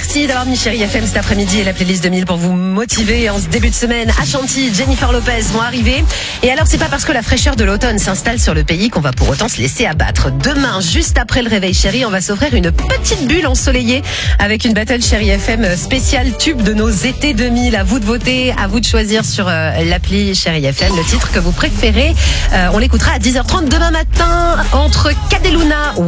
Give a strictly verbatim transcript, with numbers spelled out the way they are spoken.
Merci d'avoir mis Chérie F M cet après-midi et la playlist deux mille pour vous motiver en ce début de semaine. Ashanti, Jennifer Lopez vont arriver. Et alors, c'est pas parce que la fraîcheur de l'automne s'installe sur le pays qu'on va pour autant se laisser abattre. Demain, juste après le réveil Chérie, on va s'offrir une petite bulle ensoleillée avec une battle Chérie F M spéciale tube de nos étés deux mille. À vous de voter, à vous de choisir sur euh, l'appli Chérie F M le titre que vous préférez. Euh, on l'écoutera à dix heures trente demain matin entre Cadeluna,